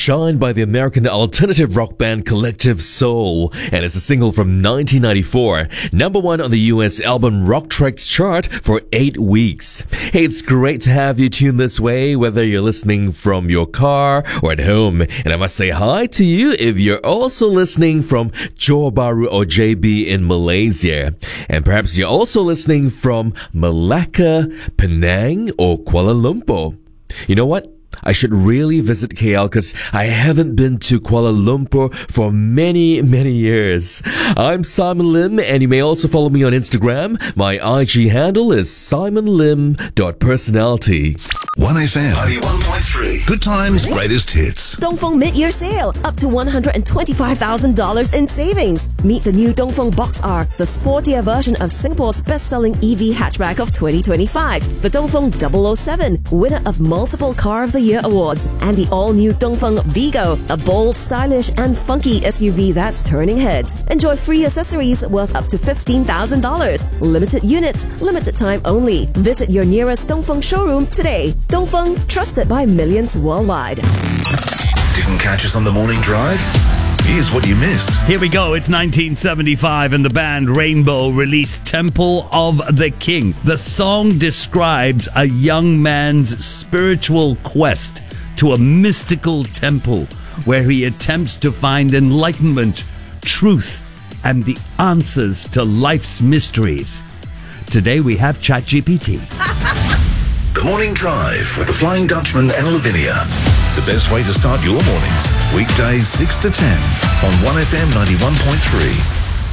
Shine by the American alternative rock band Collective Soul, and it's a single from 1994. Number 1 on the US album Rock Tracks chart for 8 weeks. Hey, it's great to have you tuned this way, whether you're listening from your car or at home. And I must say hi to you if you're also listening from Johor Bahru or JB in Malaysia. And perhaps you're also listening from Malacca, Penang, or Kuala Lumpur. You know what? I should really visit KL because I haven't been to Kuala Lumpur for many, many years. I'm Simon Lim, and you may also follow me on Instagram. My IG handle is simonlim.personality. 1FM 91.3. Good times, greatest hits. Dongfeng mid-year sale. Up to $125,000 in savings. Meet the new Dongfeng Box R, the sportier version of Singapore's best-selling EV hatchback of 2025. The Dongfeng 007, winner of multiple Car of the Year awards. And the all-new Dongfeng Vigo, a bold, stylish, and funky SUV that's turning heads. Enjoy free accessories worth up to $15,000. Limited units, limited time only. Visit your nearest Dongfeng showroom today. Dongfeng, trusted by millions worldwide. Didn't catch us on the morning drive? Here's what you missed. Here we go. It's 1975 and the band Rainbow released Temple of the King. The song describes a young man's spiritual quest to a mystical temple where he attempts to find enlightenment, truth, and the answers to life's mysteries. Today we have ChatGPT. The Morning Drive with the Flying Dutchman and Lavinia. The best way to start your mornings. Weekdays 6 to 10 on 1FM 91.3.